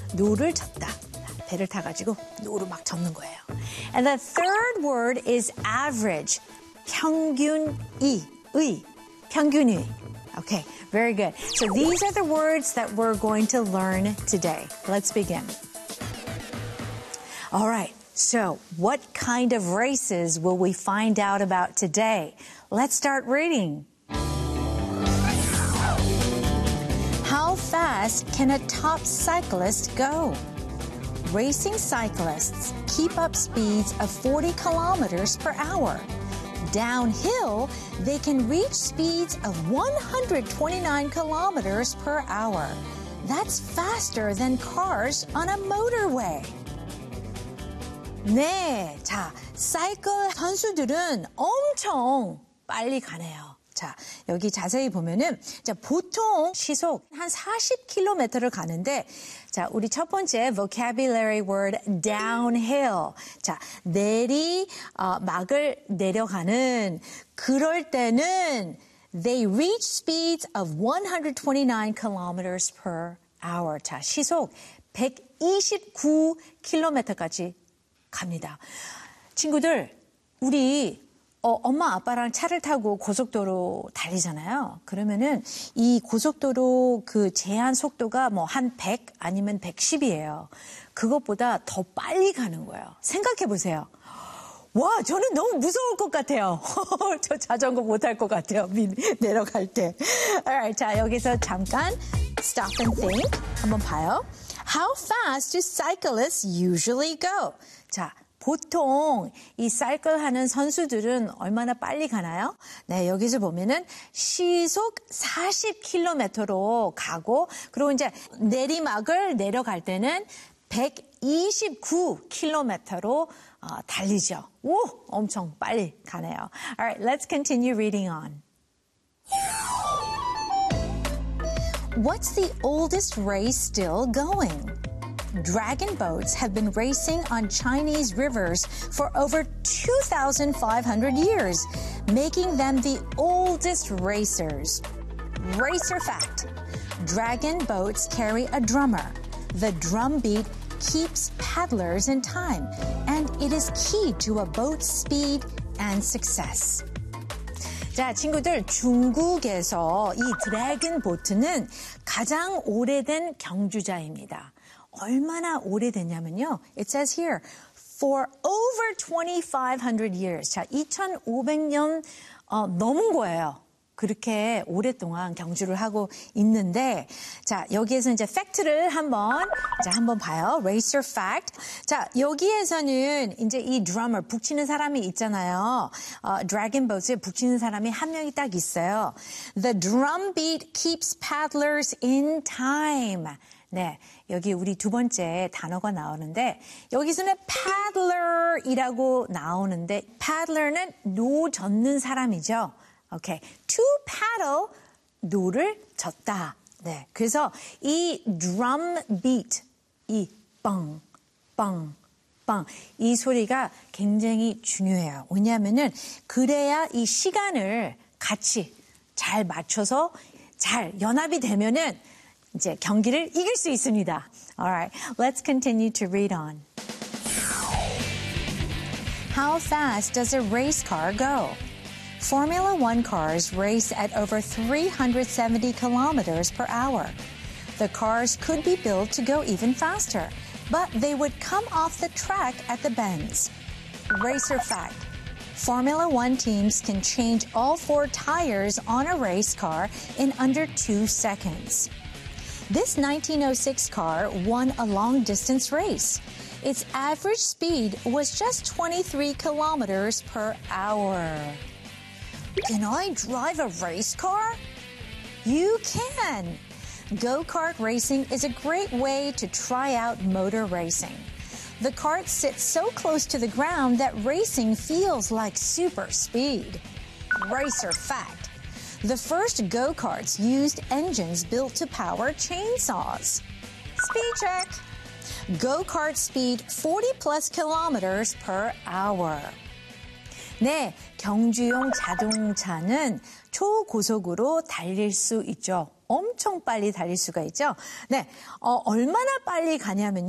노를 젓다. 배를 타가지고 노로 막 젓는 거예요. And the third word is average. 평균이. 평균이. Okay, very good. So these are the words that we're going to learn today. Let's begin. All right, so what kind of races will we find out about today? Let's start reading. How fast can a top cyclist go? Racing cyclists keep up speeds of 40 kilometers per hour. Downhill, they can reach speeds of 129 kilometers per hour. That's faster than cars on a motorway. 네, 자, 사이클 선수들은 엄청 빨리 가네요. 자, 여기 자세히 보면은, 자, 보통 시속 한 40km를 가는데, 자, 우리 첫 번째 vocabulary word downhill. 자, 막을 내려가는, 그럴 때는 they reach speeds of 129 kilometers per hour. 자, 시속 129km까지 갑니다. 친구들, 우리 엄마 아빠랑 차를 타고 고속도로 달리잖아요. 그러면은 이 고속도로 그 제한 속도가 뭐 한 100 아니면 110이에요. 그것보다 더 빨리 가는 거예요. 생각해 보세요. 와, 저는 너무 무서울 것 같아요. 저 자전거 못 탈 것 같아요. 내려갈 때. Alright, 자, 여기서 잠깐 stop and think 한번 봐요. How fast do cyclists usually go? 자, 보통 이 사이클 하는 선수들은 얼마나 빨리 가나요? 네, 여기서 보면은 시속 40km로 가고, 그리고 이제 내리막을 내려갈 때는 129km로 달리죠. 오, 엄청 빨리 가네요. Alright, let's continue reading on. What's the oldest race still going? Dragon boats have been racing on Chinese rivers for over 2,500 years, making them the oldest racers. Racer fact. Dragon boats carry a drummer. The drum beat keeps paddlers in time, and it is key to a boat's speed and success. 자, 친구들, 중국에서 이 드래곤 보트는 가장 오래된 경주자입니다. 얼마나 오래됐냐면요. It says here, for over 2,500 years. 자, 2,500년 넘은 거예요. 그렇게 오랫동안 경주를 하고 있는데, 자, 여기에서 이제 팩트를 한번 봐요. Racer fact. 자, 여기에서는 이제 이 드러머, 북치는 사람이 있잖아요. 드래곤 보트에 북치는 사람이 한 명이 딱 있어요. The drum beat keeps paddlers in time. 네, 여기 우리 두 번째 단어가 나오는데, 여기서는 paddler이라고 나오는데, paddler는 노 젓는 사람이죠. 오케이. To paddle, 노를 젓다. 네. 그래서 이 drum beat, 이 빵, 빵, 빵, 이 소리가 굉장히 중요해요. 왜냐하면은, 그래야 이 시간을 같이 잘 맞춰서 잘 연합이 되면은, 이제 경기를 이길 수 있습니다. Alright, let's continue to read on. How fast does a race car go? Formula One cars race at over 370 kilometers per hour. The cars could be built to go even faster, but they would come off the track at the bends. Racer fact. Formula One teams can change all 4 tires on a race car in under 2 seconds. This 1906 car won a long-distance race. Its average speed was just 23 kilometers per hour. Can I drive a race car? You can! Go-kart racing is a great way to try out motor racing. The kart sits so close to the ground that racing feels like super speed. Racer fact. The first go-karts used engines built to power chainsaws. Speed check. Go-kart speed 40 plus kilometers per hour. 네, 경주용 자동차는 초고속으로 달릴 수 있죠. 엄청 빨리 달릴 수가 있죠. 네, 얼마나 빨리 가냐면요.